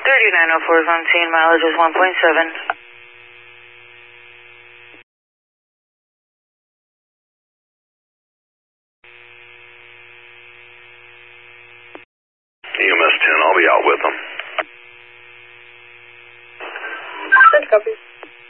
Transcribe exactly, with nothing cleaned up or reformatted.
thirty-nine oh four is on scene, mileage is one point seven. E M S ten, I'll be out with them. Good copy.